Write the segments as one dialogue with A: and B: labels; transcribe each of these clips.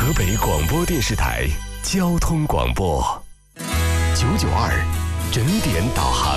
A: 河北广播电视台交通广播992整点导航。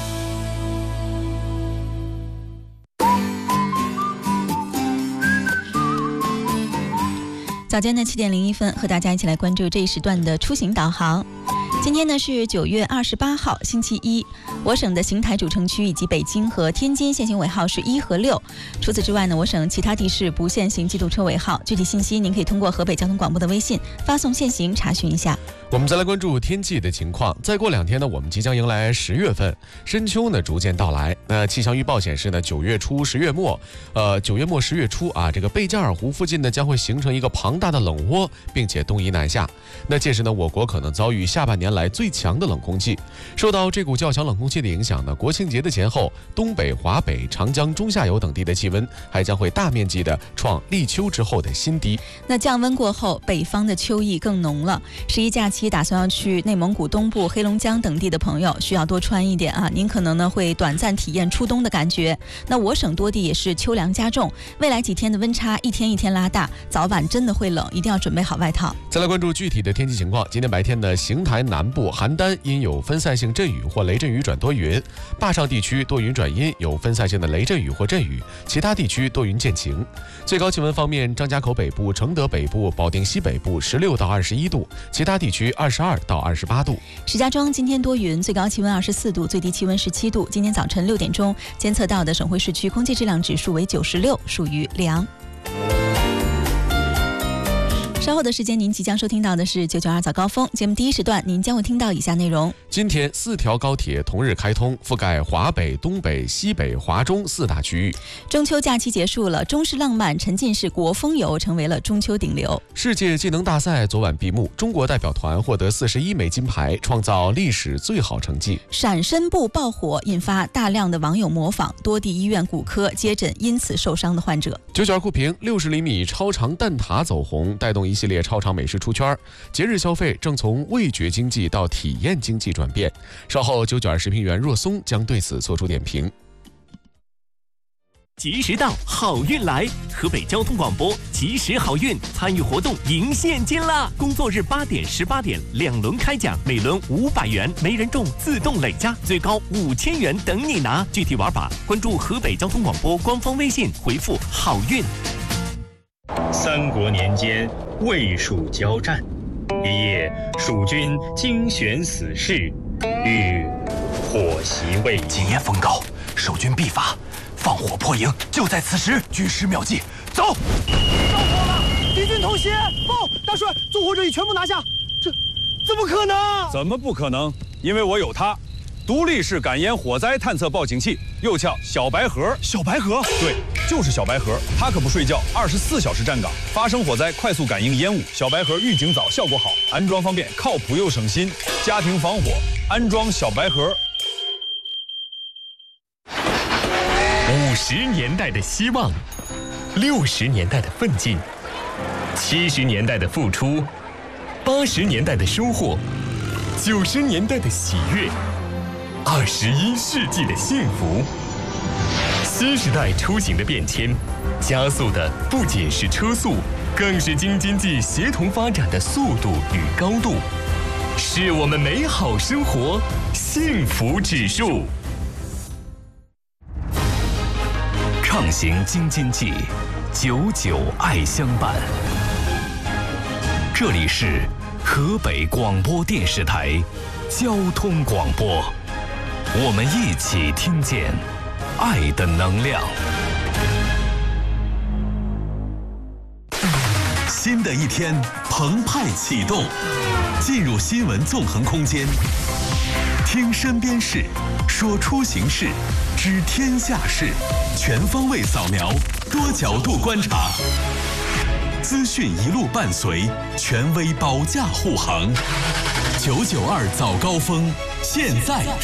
B: 早间的7点01分，和大家一起来关注这一时段的出行导航。今天呢是9月28号，星期一。我省的邢台主城区以及北京和天津限行尾号是1和6。除此之外呢，我省其他地市不限行机动车尾号。具体信息您可以通过河北交通广播的微信发送限行查询一下。
C: 我们再来关注天气的情况。再过2天呢，我们即将迎来10月份，深秋呢逐渐到来。那气象预报显示呢，9月初10月末10月初啊，这个贝加尔湖附近呢将会形成一个庞大的冷涡，并且东移南下。那届时呢，我国可能遭遇下半年来最强的冷空气。受到这股较强冷空气的影响呢，国庆节的前后，东北、华北、长江中下游等地的气温还将会大面积的创立秋之后的新低。
B: 那降温过后，北方的秋意更浓了。11假期打算要去内蒙古东部、黑龙江等地的朋友，需要多穿一点啊！您可能呢会短暂体验初冬的感觉。那我省多地也是秋凉加重，未来几天的温差一天一天拉大，早晚真的会冷，一定要准备好外套。
C: 再来关注具体的天气情况。今天白天呢，邢台南部、邯郸阴有分散性阵雨或雷阵雨转多云，坝上地区多云转阴，有分散性的雷阵雨或阵雨，其他地区多云见晴。最高气温方面，张家口北部、承德北部、保定西北部16到21度，其他地区22到28度。
B: 石家庄今天多云，最高气温24度，最低气温17度。今天早晨6点钟监测到的省会市区空气质量指数为96，属于良。稍后的时间，您即将收听到的是992早高峰节目第一时段，您将会听到以下内容。
C: 今天4条高铁同日开通，覆盖华北、东北、西北、华中4大区域。
B: 中秋假期结束了，中式浪漫沉浸式国风游成为了中秋顶流。
C: 世界技能大赛昨晚闭幕，中国代表团获得41枚金牌，创造历史最好成绩。
B: 闪身步爆火，引发大量的网友模仿，多地医院骨科接诊因此受伤的患者。
C: 992酷评60厘米超长蛋挞走红，带动一系列超长美食出圈。节日消费正从味觉经济到体验经济转变。稍后992食评员若松将对此做出点评。
D: 及时到，好运来！河北交通广播及时好运参与活动赢现金啦！工作日8点、18点2轮开奖，每轮500元，没人中自动累加，最高5000元等你拿。具体玩法关注河北交通广播官方微信，回复好运。
E: 三国年间，魏蜀交战，一夜蜀军精选死士，欲火袭魏。
F: 今夜风高，守军必发，放火破营，就在此时。军师妙计，走！
G: 着火了，敌军偷袭！报，大帅，纵火者已全部拿下。这怎么可能？
H: 怎么不可能？因为我有它。独立式感烟火灾探测报警器，又叫小白盒。
G: 小白盒？
H: 对，就是小白盒，它可不睡觉，24小时站岗，发生火灾快速感应烟雾。小白盒预警早，效果好，安装方便，靠谱又省心。家庭防火，安装小白盒。
A: 50年代的希望，60年代的奋进，70年代的付出，80年代的收获，90年代的喜悦，21世纪的幸福。新时代出行的变迁，加速的不仅是车速，更是京津冀协同发展的速度与高度，是我们美好生活幸福指数。畅行京津冀，99爱相伴。这里是河北广播电视台交通广播，我们一起听见爱的能量。新的一天澎湃启动，进入新闻纵横空间，听身边事，说出行事，知天下事，全方位扫描，多角度观察，资讯一路伴随，权威保驾护航。992早高峰，现在